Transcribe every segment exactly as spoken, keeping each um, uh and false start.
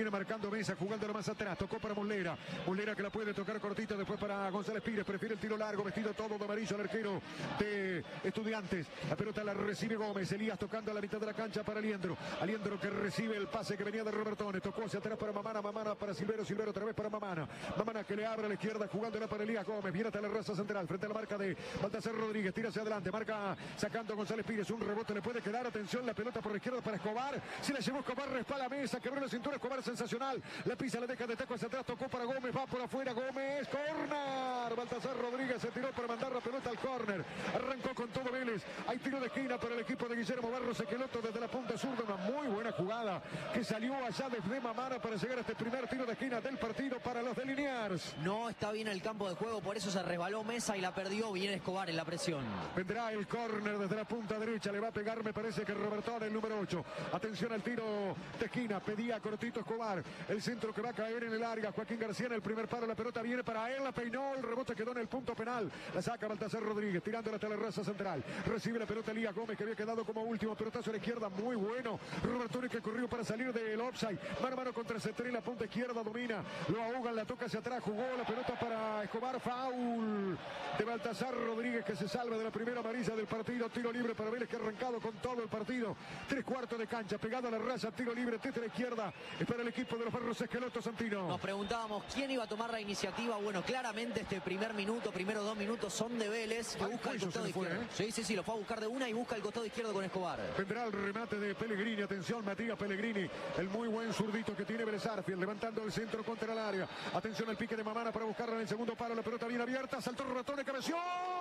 viene marcando Mesa, jugándolo más atrás, tocó para Muslera, Muslera que la puede tocar cortita, después para González Pires, prefiere el tiro largo, vestido todo de amarillo el arquero de Estudiantes, la pelota la recibe Gómez, Elías tocando a la mitad de la cancha para Aliendro, Aliendro que recibe el pase que venía de Robertone, tocó hacia atrás para Mamana, Mamana para Silvero, Silvero otra vez para Mamana, Mamana que le abre a la izquierda, jugándola para Elías Gómez, viene hasta la raza central, frente a la marca de Baltasar Rodríguez, tira hacia adelante, marca sacando a González Pires, un rebote le puede quedar, atención, la pelota por la izquierda para Escobar, se la llevó Escobar, respala Mesa, quebró la cintura, Escobar sensacional, la pisa, la deja de taco hacia atrás, tocó para Gómez, va por afuera, Gómez, córner, Baltasar Rodríguez se tiró para mandar la pelota al córner, arrancó con todo Vélez, hay tiro de esquina para el equipo de Guillermo Barros Esqueloto desde la punta zurda, una muy buena jugada que salió allá desde Mamana para llegar a este primer tiro de esquina del partido para los de Liniers. No está bien el campo de juego, por eso se resbaló Mesa y la perdió, viene Escobar en la presión. Vendrá el córner desde la punta derecha, le va a pegar, me parece que Robertón, el número ocho. Atención al tiro de esquina, pedía cortito Escobar, el centro que va a caer en el área, Joaquín García en el primer palo, la pelota viene para él, la peinó, el rebote quedó en el punto penal, la saca Baltasar Rodríguez, tirándola hasta la raza central, recibe la pelota Elías Gómez que había quedado como último, pelotazo a la izquierda, muy bueno, Robertón que corrió para salir del offside, mano a mano contra Cetré, la punta izquierda domina, lo ahogan, la toca hacia atrás, jugó la pelota para Escobar, foul de Baltasar Rodríguez que se salva de la primera amarilla del partido, tiro libre para Vélez que ha arrancado con todo el partido, tres cuartos de cancha, pegado a la raya, tiro libre, tete a la izquierda, es para el equipo de los Barros Esqueloto Santino. Nos preguntábamos quién iba a tomar la iniciativa, bueno, claramente este primer minuto, primeros dos minutos son de Vélez, que Ay, busca el Cuello costado se le fue, izquierdo. ¿eh? Sí, sí, sí, lo fue a buscar de una y busca el costado izquierdo con Escobar. Vendrá el remate de Pellegrini, atención Matías Pellegrini, el muy buen zurdito que tiene Vélez Arfield, levantando el centro contra el área, atención al pique de Mamana para buscarla en el segundo palo, la pelota bien abierta, saltó Robertone, cabeció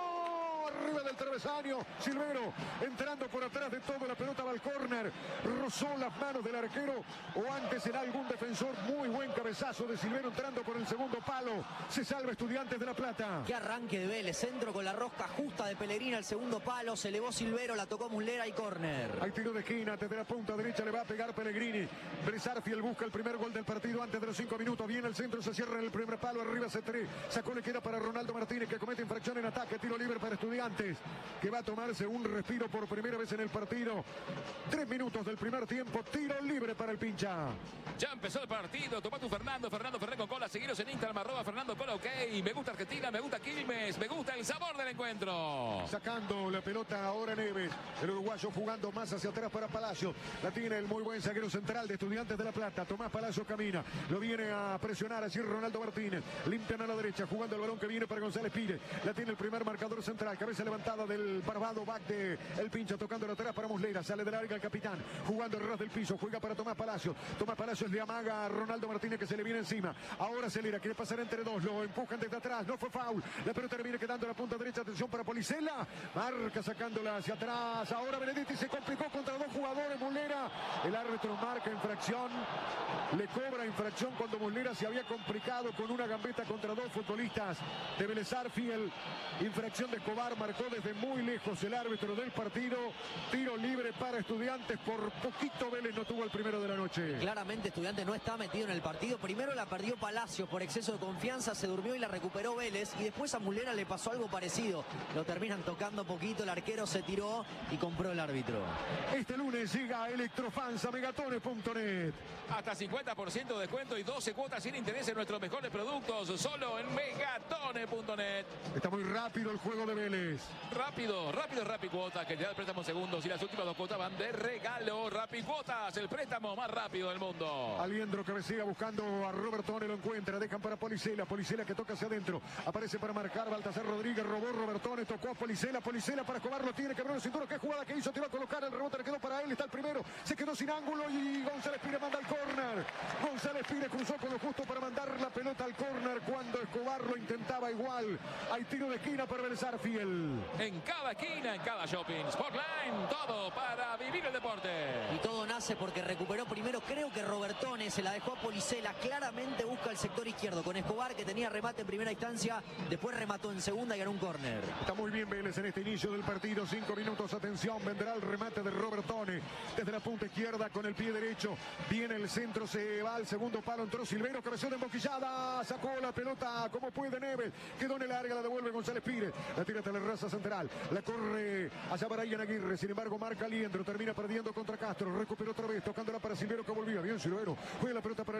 arriba del travesaño, Silvero entrando por atrás de todo, la pelota va al córner, rozó las manos del arquero o antes era algún defensor, muy buen cabezazo de Silvero entrando por el segundo palo, se salva Estudiantes de La Plata. Qué arranque de Vélez, centro con la rosca justa de Pellegrini al segundo palo, se elevó Silvero, la tocó Muslera y córner. Hay tiro de esquina, desde la punta derecha le va a pegar Pellegrini, Vélez Arfield busca el primer gol del partido antes de los cinco minutos, viene el centro, se cierra en el primer palo, arriba Cetré, sacó le queda para Ronaldo Martínez que comete infracción en ataque, tiro libre para Estudiantes, que va a tomarse un respiro por primera vez en el partido. Tres minutos del primer tiempo, tiro libre para el pincha. Ya empezó el partido, toma tu Fernando, Fernando Ferrer con cola, seguiros en Instagram, arroba Fernando Cola, ok, me gusta Argentina, me gusta Quilmes, me gusta el sabor del encuentro. Sacando la pelota ahora Neves, el uruguayo jugando más hacia atrás para Palacio, la tiene el muy buen zaguero central de Estudiantes de La Plata, Tomás Palacio camina, lo viene a presionar así Ronaldo Martínez, limpian a la derecha, jugando el balón que viene para González Pires, la tiene el primer marcador central, cabeza levantada del barbado back de el pincha, tocando la atrás para Muslera, sale de larga el capitán, jugando el ras del piso, juega para Tomás Palacio, Tomás Palacio le amaga a Ronaldo Martínez que se le viene encima, ahora acelera, quiere pasar entre dos, lo empujan desde atrás, no fue foul, la pelota le viene quedando a la punta derecha, atención para Policella, marca sacándola hacia atrás, ahora Benedetti se complicó contra dos jugadores, Muslera, el árbitro marca infracción, le cobra infracción cuando Muslera se había complicado con una gambeta contra dos futbolistas de Vélez Arfield, infracción de Escobar, marcó desde muy lejos el árbitro del partido, tiro libre para Estudiantes, por poquito Vélez no tuvo el primero de la noche. Claramente Estudiantes no está metido en el partido, primero la perdió Palacio por exceso de confianza, se durmió y la recuperó Vélez y después a Muslera le pasó algo parecido, lo terminan tocando poquito, el arquero se tiró y compró el árbitro. Este lunes llega a Electrofans a megatones punto net. Hasta cincuenta por ciento de descuento y doce cuotas sin interés en nuestros mejores productos, solo en megatones punto net. Está muy rápido el juego de Vélez. Rápido, rápido, rápido cuota, que te da el préstamo en segundos y las últimas dos cuotas van de regalo. Rapid Cuotas, el préstamo más rápido del mundo. Aliendro cabecea buscando a Robertone, lo encuentra, dejan para Policella, Policella que toca hacia adentro, aparece para marcar Baltasar Rodríguez, robó Robertone, tocó a Policella, Policella para Escobar, lo tiene, quebró el cinturón, qué jugada que hizo, te va a colocar, el rebote le quedó para él, está el primero, se quedó sin ángulo y González Pires manda al córner, González Pires cruzó con lo justo para mandar la pelota al córner cuando Escobar lo intentaba igual, hay tiro de esquina para Vélez Arfield. En cada esquina, en cada shopping, Sportline, todo para vivir el deporte. Y todo nace porque recuperó primero, creo que Robertone, se la dejó a Policella, claramente busca el sector izquierdo con Escobar que tenía remate en primera instancia, después remató en segunda y ganó un córner. Está muy bien Vélez en este inicio del partido, cinco minutos, atención, vendrá el remate de Robertone desde la punta izquierda con el pie derecho, viene el centro, se va al segundo palo, entró Silvero, cabezón de emboquillada, sacó la pelota como puede Neves, quedó en el área, la devuelve González Pires, la tira hasta la raza central, la corre allá Brian Aguirre, sin embargo marca Aliendro, termina perdiendo contra Castro, recuperó otra vez, tocándola para Silvero que volvía, bien Silvero, juega la pelota para